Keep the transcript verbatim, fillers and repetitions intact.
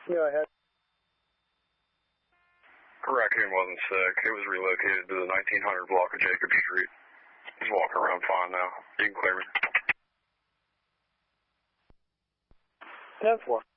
Go ahead. Raccoon wasn't sick. He was relocated to the nineteen hundred block of Jacob Street. He's walking around fine now. You can clear me. ten four.